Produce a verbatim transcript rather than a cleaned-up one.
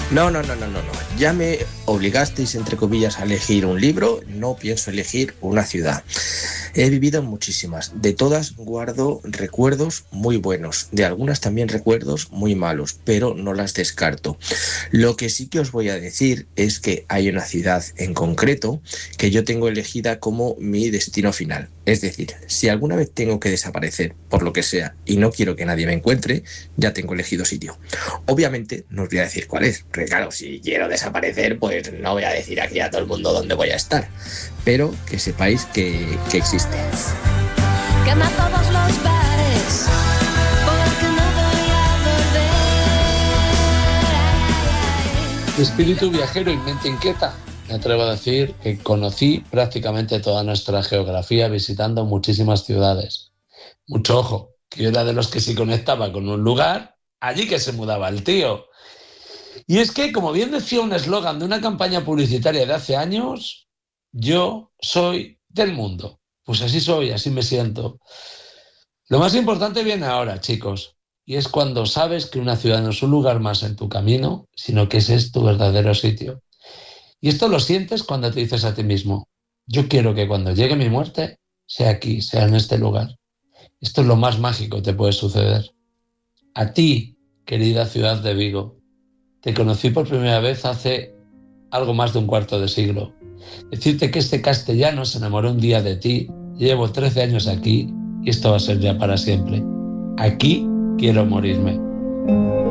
No, no, no, no, no, no. Ya me obligasteis, entre comillas, a elegir un libro. No pienso elegir una ciudad. He vivido en muchísimas. De todas guardo recuerdos muy buenos. De algunas también recuerdos muy malos, pero no las descarto. Lo que sí que os voy a decir es que hay una ciudad en concreto que yo tengo elegida como mi destino final. Es decir, si alguna vez tengo que desaparecer, por lo que sea, y no quiero que nadie me encuentre, ya tengo elegido sitio. Obviamente no os voy a decir cuál es, porque claro, si quiero desaparecer, pues no voy a decir aquí a todo el mundo dónde voy a estar. Pero que sepáis que, que existe. Quema todos los bares, porque no voy a volver. Espíritu viajero y mente inquieta. Me atrevo a decir que conocí prácticamente toda nuestra geografía visitando muchísimas ciudades. Mucho ojo, que yo era de los que si conectaba con un lugar, allí que se mudaba el tío. Y es que, como bien decía un eslogan de una campaña publicitaria de hace años, yo soy del mundo. Pues así soy, así me siento. Lo más importante viene ahora, chicos, y es cuando sabes que una ciudad no es un lugar más en tu camino, sino que ese es tu verdadero sitio. Y esto lo sientes cuando te dices a ti mismo, yo quiero que cuando llegue mi muerte, sea aquí, sea en este lugar. Esto es lo más mágico que te puede suceder. A ti, querida ciudad de Vigo, te conocí por primera vez hace algo más de un cuarto de siglo. Decirte que este castellano se enamoró un día de ti, llevo trece años aquí y esto va a ser ya para siempre. Aquí quiero morirme.